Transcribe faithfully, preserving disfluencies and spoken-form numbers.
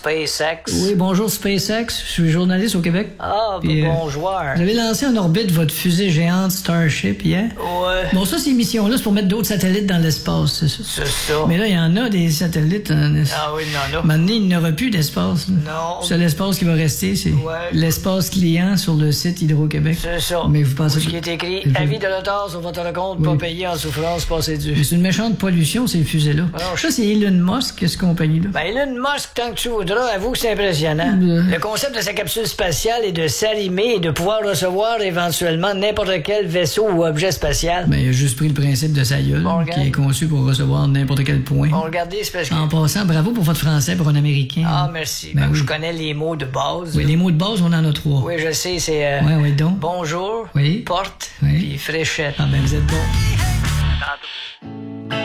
SpaceX. Oui, bonjour SpaceX. Je suis journaliste au Québec. Ah, Puis, bon euh, joueur. Vous avez lancé en orbite votre fusée géante Starship hier. Ouais. Bon, ça, ces missions-là, c'est pour mettre d'autres satellites dans l'espace, c'est ça? C'est ça. Mais là, il y en a des satellites en espace. Ah oui, non, là. Maintenant, il n'y aura plus d'espace. là. Non. C'est l'espace qui va rester, c'est Ouais. l'espace client sur le site Hydro-Québec. C'est ça. Mais vous pensez Ce que- qui est écrit, que- avis de retard sur votre compte, Oui. pas payé en souffrance, passez dû. Mais c'est une méchante pollution, ces fusées-là. Ah non, je- Ça, c'est Elon Musk, cette compagnie-là. Ben, Elon Musk, tant que tu voudras, avoue que c'est impressionnant. Euh. Le concept de sa capsule spatiale est de s'allumer et de pouvoir recevoir éventuellement n'importe quel vaisseau ou objet spatial. Ben, il a juste pris le principe de sa gueule, Bon, qui regarde. est conçu pour recevoir n'importe quel point. Bon, regardez, c'est parce que... En passant, bravo pour votre français pour un Américain. Ah, merci. Ben Ben, oui. Je connais les mots de base. Oui, les mots de base, on en a trois. Oui, je sais, c'est... euh, Ouais, ouais, donc. Bonjour, Oui. porte, Oui. puis fréchette. Ah, ben, vous êtes bon.